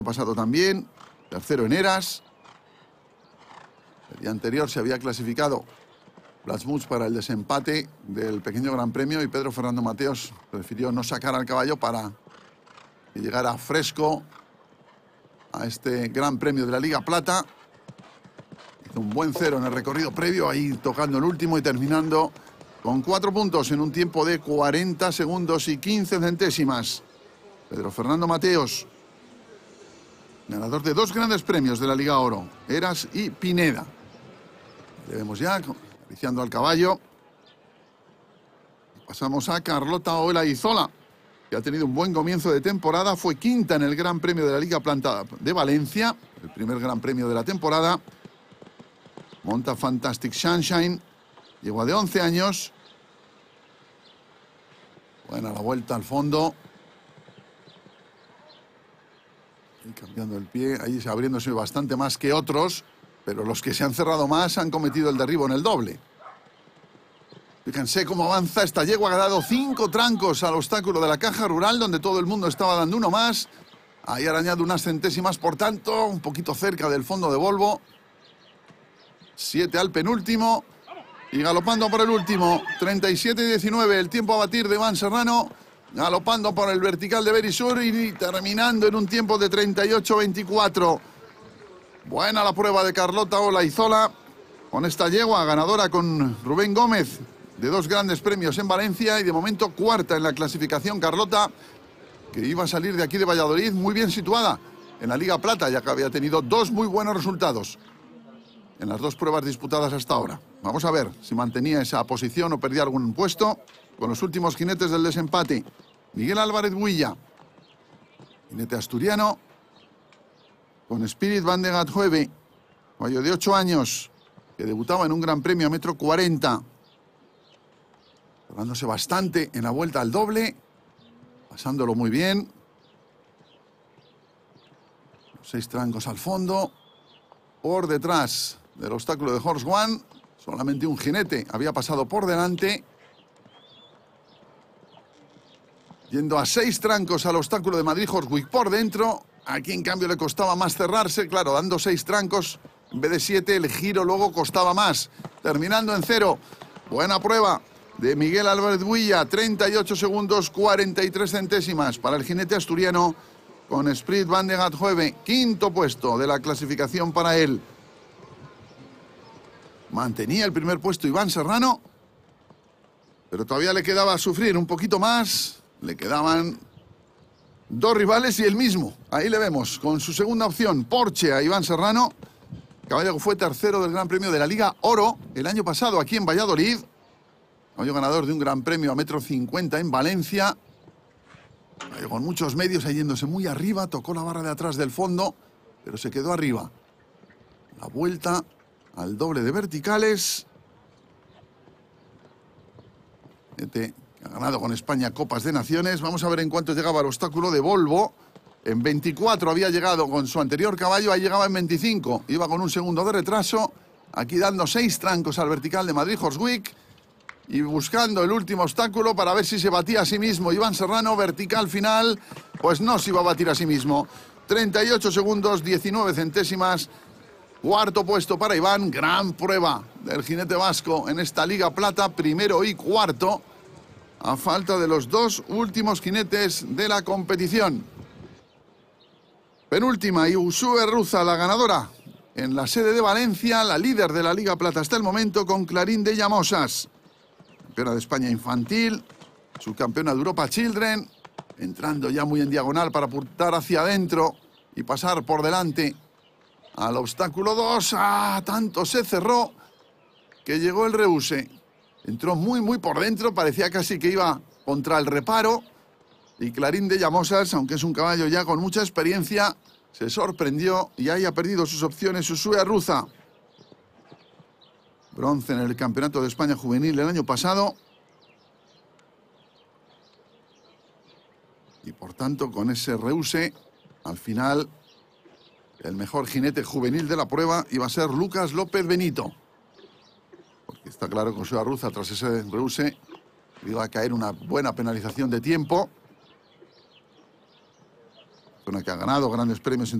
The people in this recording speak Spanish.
Pasado también, tercero en Eras. El día anterior se había clasificado Blasmuth para el desempate del pequeño Gran Premio y Pedro Fernando Mateos prefirió no sacar al caballo para que llegara fresco a este Gran Premio de la Liga Plata. Hizo un buen cero en el recorrido previo, ahí tocando el último y terminando con 4 puntos en un tiempo de 40 segundos y 15 centésimas. Pedro Fernando Mateos, ganador de 2 grandes premios de la Liga Oro, Eras y Pineda. Le vemos ya acariciando al caballo. Pasamos a Carlota Olaizola, que ha tenido un buen comienzo de temporada. Fue quinta en el Gran Premio de la Liga Plata de Valencia, el primer Gran Premio de la temporada. Monta Fantastic Sunshine, llegó de 11 años. Buena la vuelta al fondo. Y cambiando el pie, ahí abriéndose bastante más que otros, pero los que se han cerrado más han cometido el derribo en el doble. Fíjense cómo avanza esta yegua, ha dado 5 trancos al obstáculo de la Caja Rural, donde todo el mundo estaba dando uno más. Ahí ha arañado unas centésimas, por tanto, un poquito cerca del fondo de Volvo. 7 al penúltimo. Y galopando por el último, 37-19, el tiempo a batir de Iván Serrano. Galopando por el vertical de Berisur y terminando en un tiempo de 38-24. Buena la prueba de Carlota Olaizola con esta yegua, ganadora con Rubén Gómez de 2 grandes premios en Valencia y de momento cuarta en la clasificación. Carlota, que iba a salir de aquí de Valladolid muy bien situada en la Liga Plata, ya que había tenido 2 muy buenos resultados en las 2 pruebas disputadas hasta ahora. Vamos a ver si mantenía esa posición o perdía algún puesto con los últimos jinetes del desempate. Miguel Álvarez Builla, jinete asturiano, con Spirit Van de Gatjueve, caballo de 8 años, que debutaba en un Gran Premio a 1,40 m, dándose bastante en la vuelta al doble, pasándolo muy bien. 6 trancos al fondo. Por detrás del obstáculo de Horse One, solamente un jinete había pasado por delante. Yendo a 6 trancos al obstáculo de Madrid Horswick por dentro. Aquí en cambio le costaba más cerrarse, claro, dando 6 trancos en vez de 7, el giro luego costaba más. Terminando en 0. Buena prueba de Miguel Álvarez Builla, 38 segundos 43 centésimas para el jinete asturiano con Spirit Van de Gatjueve, 5º puesto de la clasificación para él. Mantenía el primer puesto Iván Serrano, pero todavía le quedaba sufrir un poquito más. Le quedaban 2 rivales y el mismo. Ahí le vemos con su segunda opción, Porsche, a Iván Serrano. Caballo que fue tercero del Gran Premio de la Liga Oro el año pasado aquí en Valladolid. Caballo ganador de un Gran Premio a 1,50 m en Valencia. Caballo con muchos medios, yéndose muy arriba. Tocó la barra de atrás del fondo, pero se quedó arriba. La vuelta al doble de verticales. Ha ganado con España Copas de Naciones. Vamos a ver en cuánto llegaba al obstáculo de Volvo. En 24 había llegado con su anterior caballo, ahí llegaba en 25. Iba con un segundo de retraso. Aquí dando 6 trancos al vertical de Madrid Horswick. Y buscando el último obstáculo para ver si se batía a sí mismo. Iván Serrano, vertical final. Pues no se iba a batir a sí mismo. 38 segundos, 19 centésimas. 4º puesto para Iván. Gran prueba del jinete vasco en esta Liga Plata. 1º y 4º. A falta de los 2 últimos jinetes de la competición. Penúltima, y Usue Ruza, la ganadora en la sede de Valencia, la líder de la Liga Plata hasta el momento, con Clarín de Llamosas. Campeona de España infantil, subcampeona de Europa Children, entrando ya muy en diagonal para apuntar hacia adentro y pasar por delante al obstáculo 2. ¡Ah! Tanto se cerró que llegó el Reuse. Entró muy por dentro, parecía casi que iba contra el reparo. Y Clarín de Llamosas, aunque es un caballo ya con mucha experiencia, se sorprendió y ahí ha perdido sus opciones Usue Ruza. Bronce en el Campeonato de España Juvenil el año pasado. Y por tanto, con ese Reuse, al final, el mejor jinete juvenil de la prueba iba a ser Lucas López Benito. Porque está claro que Usue Ruza, tras ese Reuse, iba a caer una buena penalización de tiempo. persona que ha ganado grandes premios